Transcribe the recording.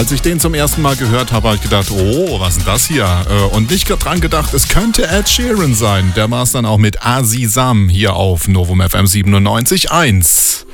Als ich den zum ersten Mal gehört habe, habe ich gedacht, oh, was ist denn das hier? Und nicht dran gedacht, es könnte Ed Sheeran sein. Der war es dann auch mit Azizam hier auf Novum FM 97.1.